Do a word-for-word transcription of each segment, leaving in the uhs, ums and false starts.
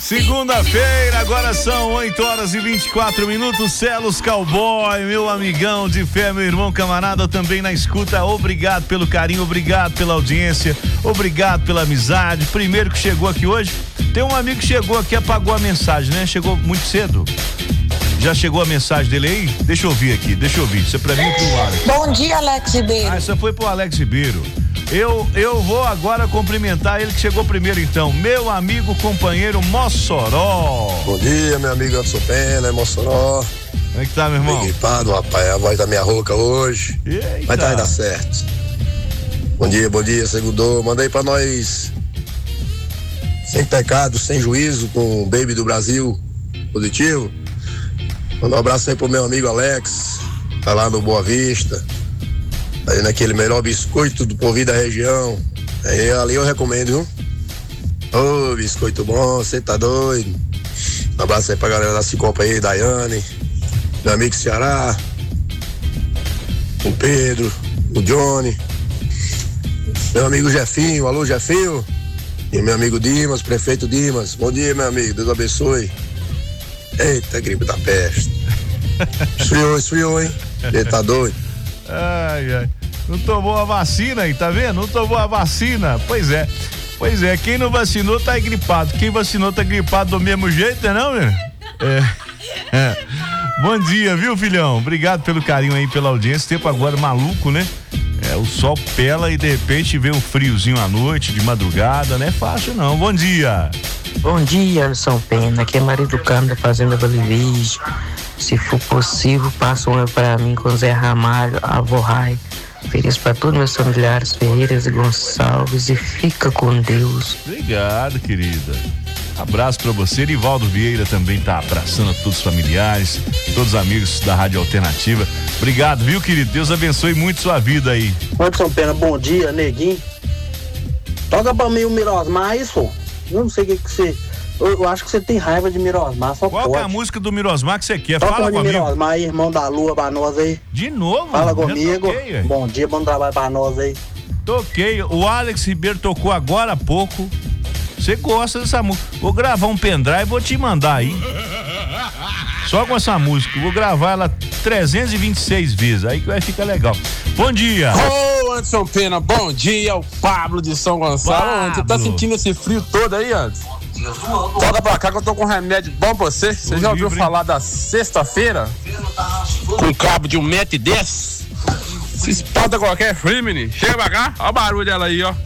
Segunda-feira, agora são oito horas e vinte e quatro minutos. Celos Cowboy, meu amigão de fé, meu irmão camarada, também na escuta. Obrigado pelo carinho, obrigado pela audiência, obrigado pela amizade. Primeiro que chegou aqui hoje, tem um amigo que chegou aqui, apagou a mensagem, né? Chegou muito cedo. Já chegou a mensagem dele aí? Deixa eu ouvir aqui, deixa eu ouvir. Isso é pra mim e pro Alex. Bom dia, Alex Ribeiro. Ah, essa foi pro Alex Ribeiro. Eu, eu vou agora cumprimentar ele que chegou primeiro então, meu amigo companheiro Mossoró. Bom dia, meu amigo Anderson Pena, Mossoró. Como é que tá, meu irmão? Bem gripado, rapaz, a voz da minha rouca hoje. Eita. Mas tá, vai dar certo. Bom dia, bom dia, seguidor. Manda aí pra nós, sem pecado, sem juízo, com o Baby do Brasil, positivo. Manda um abraço aí pro meu amigo Alex, tá lá no Boa Vista. Aí naquele melhor biscoito do povo da região. Aí ali eu recomendo, viu? Ô, biscoito bom, você tá doido? Um abraço aí pra galera da Cicopa aí, Daiane, meu amigo Ceará, o Pedro, o Johnny, meu amigo Jefinho, alô Jefinho, e meu amigo Dimas, prefeito Dimas. Bom dia, meu amigo, Deus abençoe. Eita, gripe da peste. Esfriou, esfriou, hein? Ele tá doido. Ai, ai. Não tomou a vacina aí, tá vendo? Não tomou a vacina. Pois é. Pois é, quem não vacinou tá gripado. Quem vacinou tá gripado do mesmo jeito, né não, meu? É. É. Bom dia, viu, filhão? Obrigado pelo carinho aí, pela audiência. Tempo agora maluco, né? É, o sol pela e de repente vem um friozinho à noite, de madrugada. Não é fácil não. Bom dia. Bom dia, Anderson Pena. Aqui é Maria do Carmo da Fazenda Valivige. Se for possível, passa uma pra mim com Zé Ramalho, Avô Rai. Ofereço pra todos meus familiares, Ferreiras e Gonçalves, e fica com Deus. Obrigado, querida. Abraço pra você. Rivaldo Vieira também tá abraçando a todos os familiares, todos os amigos da Rádio Alternativa. Obrigado, viu, querido? Deus abençoe muito sua vida aí. Anderson Pena, bom dia, neguinho. Toca pra mim o Mirosmar, isso? Eu não sei o que que você... Eu, eu acho que você tem raiva de Mirosmar, só Qual pode. que é a música do Mirosmar que você quer? Toca Fala de comigo. Mirosmar aí, irmão da lua pra nós aí. De novo? Fala Já comigo. toquei, Bom dia, bom trabalho pra nós aí. Toquei. O Alex Ribeiro tocou agora há pouco. Você gosta dessa música? Vou gravar um pendrive e vou te mandar aí. Só com essa música. Vou gravar ela trezentas e vinte e seis vezes. Aí que vai ficar legal. Bom dia. Ô, Anderson Pena, bom dia. O Pablo de São Gonçalo. Você tá sentindo esse frio todo aí, Anderson? Toca pra cá que eu tô com um remédio bom pra você. Você já ouviu falar da sexta-feira? Com cabo de um metro e dez? Se espanta qualquer frio, menino. Chega pra cá, olha o barulho dela aí, ó.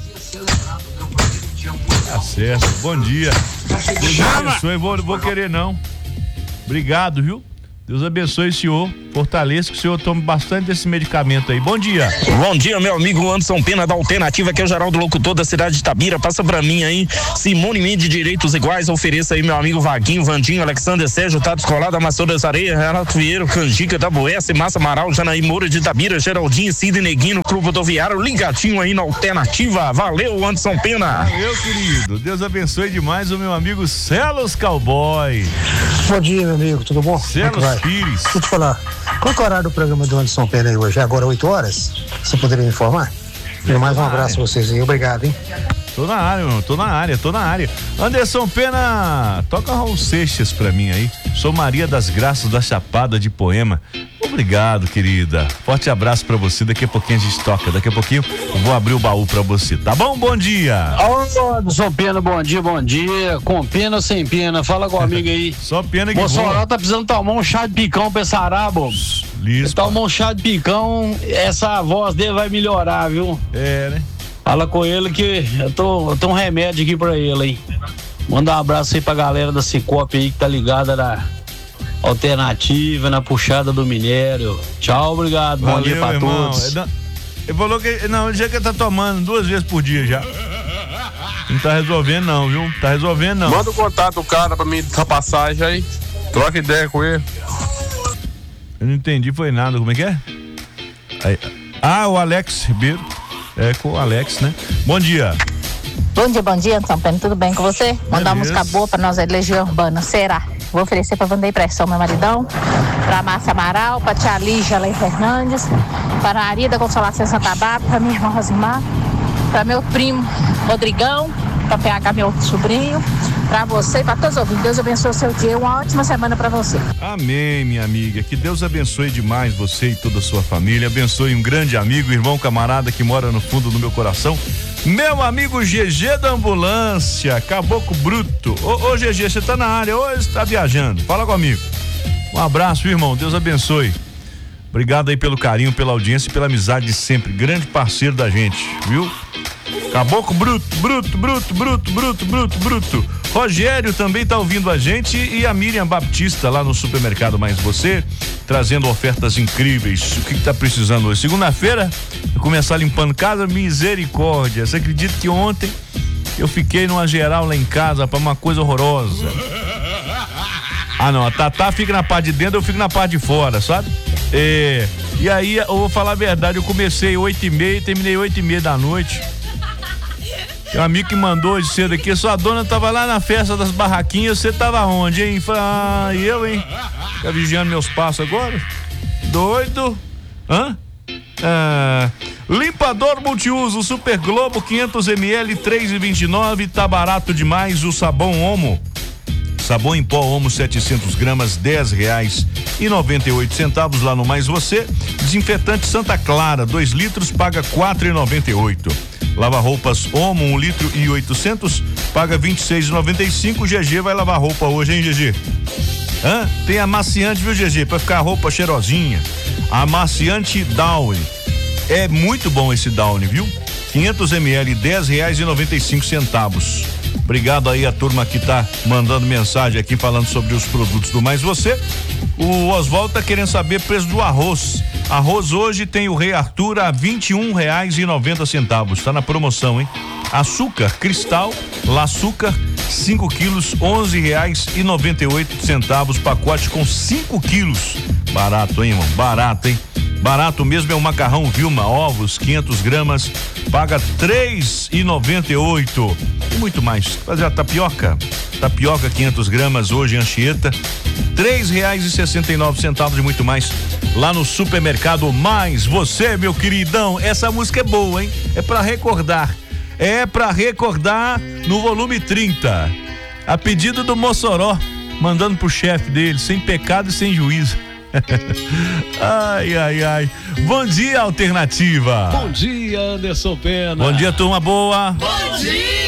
Tá certo, bom dia. Deus abençoe, vou, vou querer não. Obrigado, viu? Deus abençoe o senhor, fortaleça que o senhor tome bastante desse medicamento aí. Bom dia. Bom dia, meu amigo Anderson Pena da Alternativa, que é o Geraldo Locutor da cidade de Itabira. Passa pra mim aí, Simone Minde, Direitos Iguais. Ofereça aí meu amigo Vaguinho, Vandinho, Alexander Sérgio, Tato Escolado, Amassou das Areias, Renato Vieira, Canjica da Boessa, Massa Amaral, Janaí Moura de Itabira, Geraldinho, Cid Neguino, Clube Rodoviário, ligadinho aí na Alternativa. Valeu, Anderson Pena. Meu querido, Deus abençoe demais o meu amigo Celos Cowboy. Bom dia, meu amigo, tudo bom? Celos Pires. Deixa eu te falar, qual que é o horário do programa do Anderson Pena aí hoje? É agora oito horas? Você poderia me informar? E mais um abraço pra vocês aí, obrigado, hein? Tô na área, meu, tô na área, tô na área. Anderson Pena, toca Raul Seixas pra mim aí. Sou Maria das Graças da Chapada de Poema. Obrigado, querida. Forte abraço pra você. Daqui a pouquinho a gente toca. Daqui a pouquinho eu vou abrir o baú pra você. Tá bom? Bom dia. Ô, Anderson Pena, bom dia, bom dia. Com pena ou sem pena? Fala com o amigo aí. Só pena que Mossoró tá precisando tomar um chá de picão pra esse arabo. Listo. Tomar um chá de picão, essa voz dele vai melhorar, viu? É, né? Fala com ele que eu tô, eu tô um remédio aqui pra ele, hein? Manda um abraço aí pra galera da Cicope aí que tá ligada na Alternativa, na puxada do minério. Tchau, obrigado. Valeu, bom dia pra irmão. todos. Ele falou que, não, já que ele tá tomando duas vezes por dia já. Não tá resolvendo não, viu? Tá resolvendo não. Manda o contato do cara pra mim da passagem aí. Troca ideia com ele. Eu não entendi, foi nada. Como é que é? Aí. Ah, o Alex Ribeiro. É com o Alex, né? Bom dia. Bom dia, bom dia, Anderson Pena. Tudo bem com você? Mandar uma música boa pra nós aí, Legião Urbana. Será? Vou oferecer pra Vandeir Pressão, meu maridão. Pra Márcia Amaral, pra tia Lígia Lei Fernandes. Para a Arida Consolação Santa Bárbara, pra minha irmã Rosimar. Pra meu primo Rodrigão. pra P H, meu sobrinho, pra você e pra todos os ouvintes. Deus abençoe o seu dia, uma ótima semana pra você. Amém, minha amiga, que Deus abençoe demais você e toda a sua família, abençoe um grande amigo, irmão, camarada que mora no fundo do meu coração, meu amigo G G da ambulância, Caboclo Bruto. Ô, ô G G, você tá na área hoje, tá viajando, fala comigo. Um abraço, irmão, Deus abençoe. Obrigado aí pelo carinho, pela audiência e pela amizade de sempre, grande parceiro da gente, viu? Caboclo Bruto, Bruto, Bruto, Bruto, Bruto, Bruto, Bruto. Rogério também tá ouvindo a gente e a Miriam Baptista lá no Supermercado Mais Você, trazendo ofertas incríveis. O que que tá precisando hoje? Segunda-feira, começar limpando casa, misericórdia. Você acredita que ontem eu fiquei numa geral lá em casa pra uma coisa horrorosa? Ah não, a Tatá fica na parte de dentro, eu fico na parte de fora, sabe? É, e aí, eu vou falar a verdade, eu comecei oito e meia e terminei oito e meia da noite. Tem um amigo que mandou hoje cedo aqui, sua dona tava lá na festa das barraquinhas, você tava onde, hein? Ah, eu, hein? Tá vigiando meus passos agora? Doido? Hã? Ah, limpador multiuso Super Globo quinhentos mililitros, três e vinte e nove, tá barato demais. O sabão Omo, sabão em pó Omo setecentos gramas, dez reais e noventa e oito centavos lá no Mais Você. Desinfetante Santa Clara, dois litros, paga quatro e noventa e oito. Lava roupas Omo, um litro e oitocentos, paga vinte e seis e noventa e cinco. G G vai lavar roupa hoje, hein, G G? Hã? Tem amaciante, viu, G G? Pra ficar a roupa cheirosinha. Amaciante Downy. É muito bom esse Downy, viu? quinhentos mililitros, dez reais e noventa e cinco centavos. Obrigado aí a turma que tá mandando mensagem aqui falando sobre os produtos do Mais Você. O Oswaldo tá querendo saber o preço do arroz. Arroz hoje tem o Rei Arthur a vinte e um reais e noventa centavos. Tá na promoção, hein? Açúcar Cristal, L'Açúcar, cinco quilos, onze reais e noventa e oito centavos. Pacote com cinco quilos. Barato, hein, irmão? Barato, hein? Barato mesmo é o macarrão Vilma, ovos, quinhentos gramas, paga três e noventa e oito. E muito mais. Fazer a tapioca, tapioca quinhentos gramas hoje em Anchieta, três reais e sessenta e nove centavos e muito mais lá no Supermercado Mais Você, meu queridão. Essa música é boa, hein? É pra recordar. É pra recordar no volume trinta. A pedido do Mossoró, mandando pro chefe dele, sem pecado e sem juízo. Ai, ai, ai. Bom dia, Alternativa. Bom dia, Anderson Pena. Bom dia, turma boa. Bom dia.